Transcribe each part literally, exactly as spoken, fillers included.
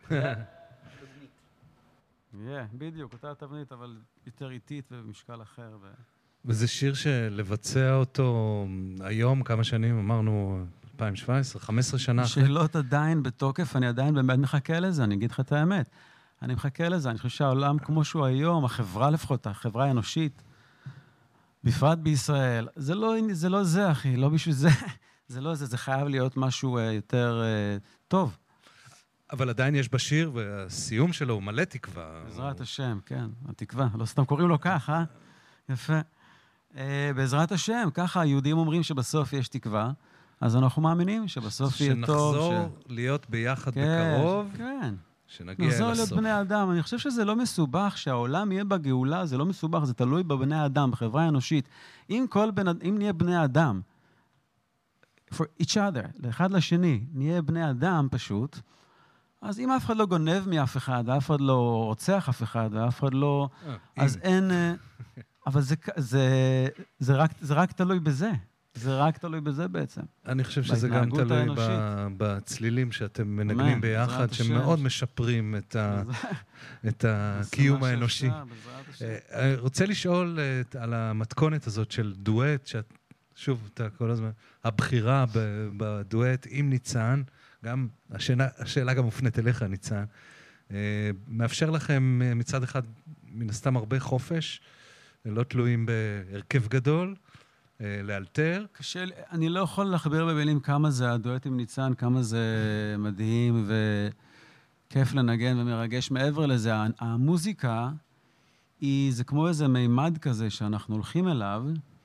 בדיוק, אותה תבנית, אבל יותר איטית ובמשקל אחר. וזה שיר שלבצע אותו היום, כמה שנים, אמרנו אלפיים שבע עשרה, חמש עשרה שנה אחרי. שאלות עדיין בתוקף, אני עדיין באמת מחכה לזה, אני אגיד לך את האמת. אני מחכה לזה, אני חושב שהעולם כמו שהוא היום, החברה לפחות, החברה האנושית, בפרט בישראל, זה לא זה, לא זה אחי, לא בשביל זה, זה לא זה, זה חייב להיות משהו יותר טוב. אבל עדיין יש בשיר, והסיום שלו הוא מלא תקווה. בעזרת השם, כן, התקווה. לא סתם קוראים לו כך, אה? יפה. בעזרת השם, ככה היהודים אומרים שבסוף יש תקווה, אז אנחנו מאמינים שבסוף יהיה טוב. שנחזור להיות ביחד בקרוב. כן. שנגיע אל הסוף. נחזור להיות בני אדם. אני חושב שזה לא מסובך, שהעולם יהיה בגאולה, זה לא מסובך, זה תלוי בבני אדם, בחברה האנושית. אם כל בן, אם נהיה בני אדם, for each other, לאחד לשני, נהיה בני אדם פשוט, אז אם אף אחד לא גונב מאף אחד, ואף אחד לא רוצח אף אחד, ואף אחד לא... אז אין... אבל זה, זה, זה, רק, זה רק תלוי בזה. זה רק תלוי בזה בעצם. אני חושב שזה גם תלוי בצלילים שאתם מנגנים ביחד, שמאוד משפרים את הקיום האנושי. אני רוצה לשאול על המתכונת הזאת של דואט, שוב, אתה כל הזמן, הבחירה בדואט עם ניצן, גם, השאלה גם מופנית אליך, ניצן, מאפשר לכם מצד אחד, מן הסתם הרבה חופש, לא תלויים בהרכב גדול, לאלתר. קשה, אני לא יכול להחביר במילים כמה זה הדואט עם ניצן, כמה זה מדהים וכיף לנגן ומרגש. מעבר לזה, המוזיקה היא, זה כמו איזה מימד כזה שאנחנו הולכים אליו,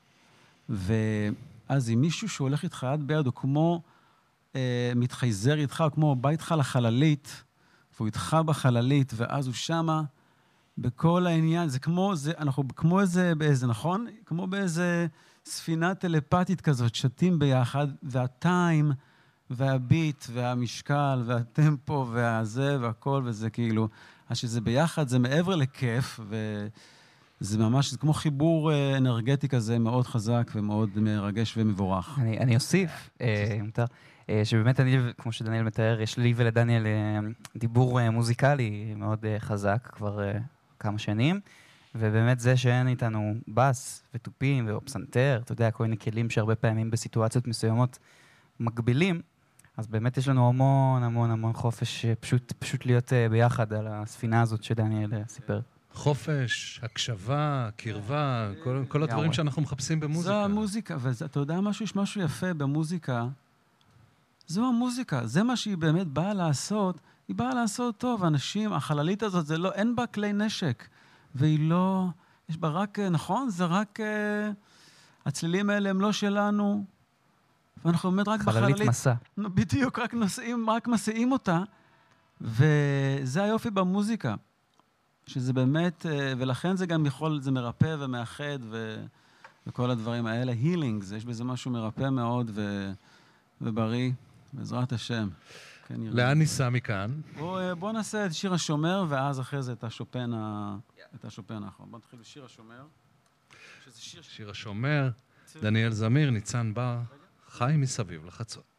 ואז אם מישהו שהולך איתך יד ביד, הוא כמו אה, מתחייזר איתך, כמו בא איתך לחללית, והוא איתך בחללית, ואז הוא שמה בכל העניין, זה כמו, זה, אנחנו כמו איזה, באיזה, נכון? כמו באיזה ספינה טלפתית כזאת, שתים ביחד, והטיים, והביט, והמשקל, והטמפו, והזה, והכל, וזה כאילו, אז שזה ביחד, זה מעבר לכיף, וזה ממש, זה כמו חיבור אנרגטי כזה, מאוד חזק, ומאוד מרגש ומבורך. אני, אני אוסיף, יותר, שבאמת אני, כמו שדניאל מתאר, יש לי ולדניאל דיבור מוזיקלי מאוד חזק, כבר כמה שנים, ובאמת זה שאין איתנו בס וטופים ואופסנטר, אתה יודע, כל מיני כלים שהרבה פעמים בסיטואציות מסוימות מגבילים, אז באמת יש לנו המון המון המון חופש פשוט, פשוט להיות ביחד על הספינה הזאת שדניאל סיפר. חופש, הקשבה, קרבה, כל, כל הדברים שאנחנו מחפשים במוזיקה. זו המוזיקה, ואתה יודע משהו, יש משהו יפה במוזיקה, זו המוזיקה, זה מה שהיא באמת באה לעשות, היא באה לעשות טוב, אנשים, החללית הזאת, זה לא, אין בה כלי נשק, והיא לא, יש בה רק, נכון? זה רק, הצלילים האלה הם לא שלנו, ואנחנו באמת רק בחללית. חללית מסע. בדיוק, רק נוסעים, רק מסיעים אותה, וזה היופי במוזיקה, שזה באמת, ולכן זה גם יכול, זה מרפא ומאחד, ו, וכל הדברים האלה, הילינג, יש בזה משהו מרפא מאוד ו, ובריא, בעזרת השם. לאן ניסע מכאן? בוא, בוא נעשה את שיר השומר, ואז אחרי זה את השופן, את השופן האחרון. בוא נתחיל בשיר השומר. שיר השומר, דניאל זמיר, ניצן בר, חי מסביב לחצות.